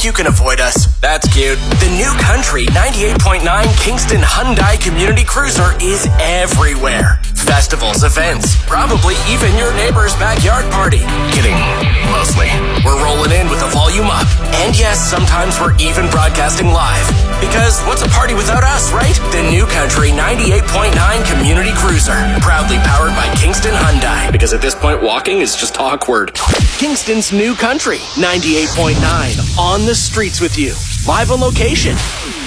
think you can avoid us? That's cute. The New Country 98.9 Kingston Hyundai Community Cruiser is everywhere. Festivals, events, probably even your neighbor's backyard party. Kidding, mostly. We're rolling in with the volume up. And yes, sometimes we're even broadcasting live. Because what's a party without us, right? The New Country 98.9 Community Cruiser. Proudly powered by Kingston Hyundai. Because at this point, walking is just awkward. Kingston's New Country 98.9. On the streets with you. Live on location.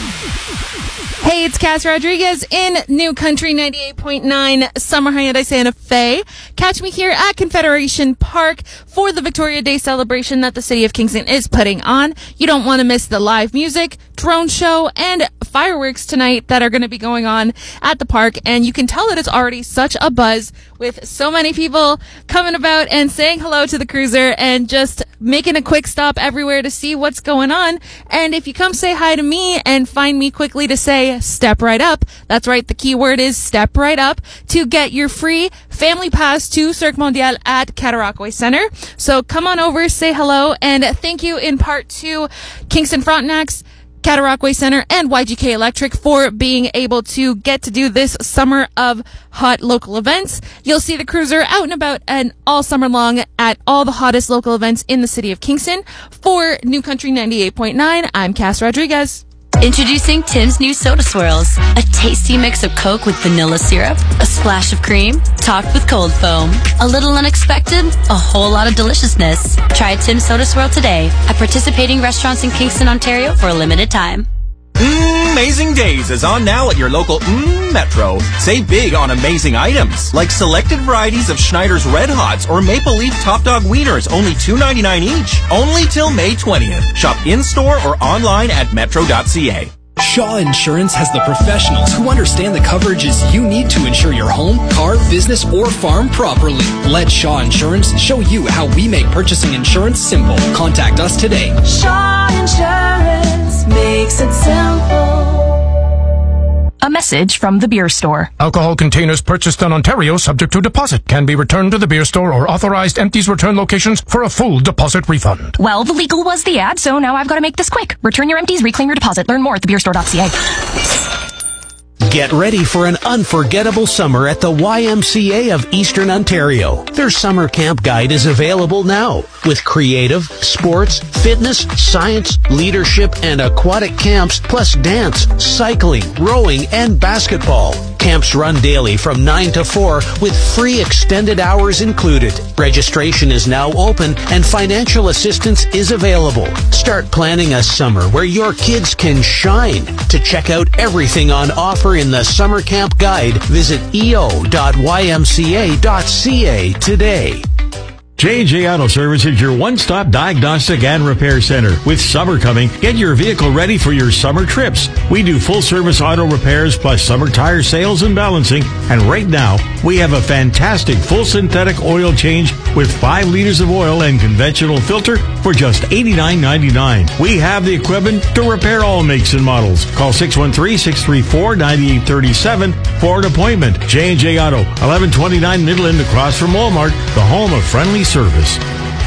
Hey, it's Cass Rodriguez in New Country 98.9 Summer Hyundai Santa Fe. Catch me here at Confederation Park for the Victoria Day celebration that the City of Kingston is putting on. You don't want to miss the live music, drone show, and fireworks tonight that are going to be going on at the park. And you can tell that it's already such a buzz with so many people coming about and saying hello to the cruiser and just making a quick stop everywhere to see what's going on. And if you come say hi to me and find me quickly to say step right up, that's right, the key word is step right up, to get your free family pass to Cirque Mondial at Cataraqui Center. So come on over, say hello, and thank you in part to Kingston Frontenacs, Cataraqui Center, and YGK Electric for being able to get to do this summer of hot local events. You'll see the cruiser out and about and all summer long at all the hottest local events in the City of Kingston. For New Country 98.9, I'm Cass Rodriguez. Introducing Tim's new Soda Swirls, a tasty mix of Coke with vanilla syrup, a splash of cream, topped with cold foam. A little unexpected, a whole lot of deliciousness. Try a Tim's Soda Swirl today at participating restaurants in Kingston, Ontario for a limited time. Amazing Days is on now at your local Metro. Save big on amazing items, like selected varieties of Schneider's Red Hots or Maple Leaf Top Dog Wieners, only $2.99 each. Only till May 20th. Shop in-store or online at metro.ca. Shaw Insurance has the professionals who understand the coverages you need to insure your home, car, business, or farm properly. Let Shaw Insurance show you how we make purchasing insurance simple. Contact us today. Shaw Insurance makes it simple. A message from the beer store. Alcohol containers purchased in Ontario subject to deposit can be returned to the beer store or authorized empties return locations for a full deposit refund. Well, the legal was the ad, so now I've got to make this quick. Return your empties, reclaim your deposit. Learn more at thebeerstore.ca. Get ready for an unforgettable summer at the YMCA of Eastern Ontario. Their summer camp guide is available now with creative, sports, fitness, science, leadership, and aquatic camps, plus dance, cycling, rowing, and basketball. Camps run daily from 9 to 4 with free extended hours included. Registration is now open and financial assistance is available. Start planning a summer where your kids can shine. To check out everything on offer in the Summer Camp Guide, visit eo.ymca.ca today. J&J Auto Service is your one-stop diagnostic and repair center. With summer coming, get your vehicle ready for your summer trips. We do full-service auto repairs plus summer tire sales and balancing. And right now, we have a fantastic full synthetic oil change with 5 liters of oil and conventional filter for just $89.99. We have the equipment to repair all makes and models. Call 613-634-9837 for an appointment. J&J Auto, 1129 Midland, across from Walmart, the home of friendly service.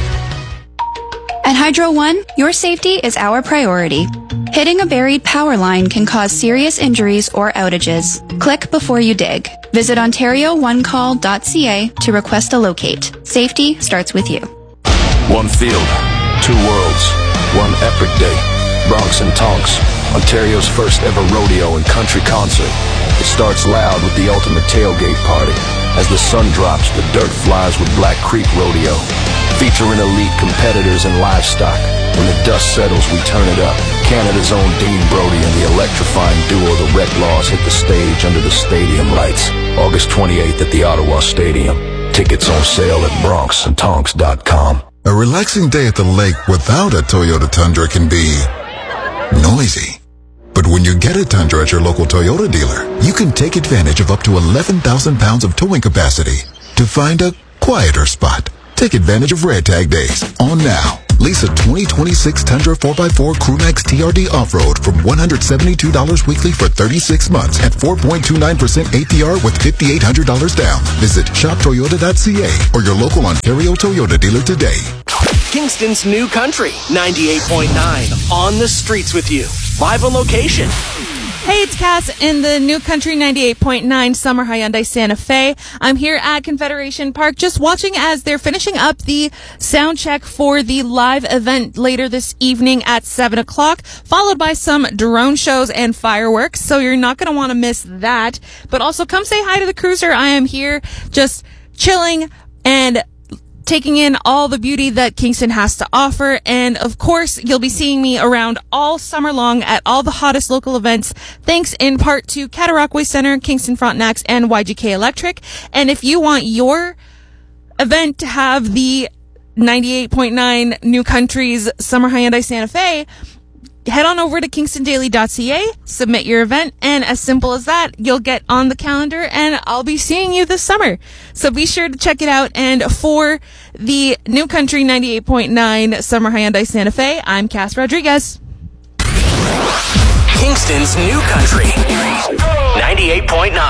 At Hydro One, your safety is our priority. Hitting a buried power line can cause serious injuries or outages. Click before you dig. Visit OntarioOneCall.ca to request a locate. Safety starts with you. One field, 2 worlds, one epic day. Bronx and Tonks, Ontario's first ever rodeo and country concert. It starts loud with the ultimate tailgate party. As the sun drops, the dirt flies with Black Creek Rodeo, featuring elite competitors and livestock. When the dust settles, we turn it up. Canada's own Dean Brody and the electrifying duo The Reclaws hit the stage under the stadium lights. August 28th at the Ottawa Stadium. Tickets on sale at bronxandtonks.com. A relaxing day at the lake without a Toyota Tundra can be noisy. But when you get a Tundra at your local Toyota dealer, you can take advantage of up to 11,000 pounds of towing capacity to find a quieter spot. Take advantage of Red Tag Days on now. Lease a 2026 Tundra 4x4 Crewmax TRD Off-Road from $172 weekly for 36 months at 4.29% APR with $5,800 down. Visit shoptoyota.ca or your local Ontario Toyota dealer today. Kingston's New Country 98.9 on the streets with you. Live on location. Hey, it's Cass in the New Country 98.9 Summer Hyundai Santa Fe. I'm here at Confederation Park just watching as they're finishing up the sound check for the live event later this evening at 7 o'clock, followed by some drone shows and fireworks. So you're not going to want to miss that. But also come say hi to the cruiser. I am here just chilling and taking in all the beauty that Kingston has to offer. And of course, you'll be seeing me around all summer long at all the hottest local events, thanks in part to Cataraqui Center, Kingston Frontenacs, and YGK Electric. And if you want your event to have the 98.9 New Country's Summer Hyundai Santa Fe, head on over to kingstondaily.ca, submit your event, and as simple as that, you'll get on the calendar and I'll be seeing you this summer. So be sure to check it out. And for the New Country 98.9 Summer Hyundai Santa Fe, I'm Cass Rodriguez. Kingston's New Country 98.9.